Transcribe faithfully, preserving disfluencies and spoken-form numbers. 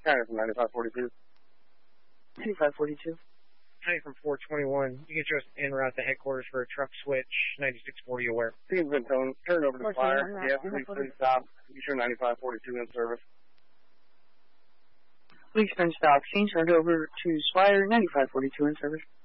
County from ninety-five forty-two. ninety-five forty-two. County from four twenty-one. You can just en route to headquarters for a truck switch, ninety-six forty aware. He's been turned, turned over to Four fire. twenty-one, Yeah, uh, please, uh, please stop. You sure ninety-five forty-two in service. Please turn stop. Change turned over to Spire ninety-five forty-two in service.